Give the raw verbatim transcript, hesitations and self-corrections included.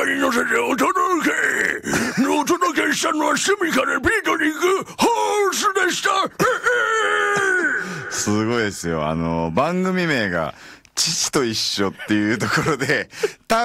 に乗せてお届けお届けしたのはスミカでピートに行くホースでしたすごいですよ。あの番組名が父と一緒っていうところで多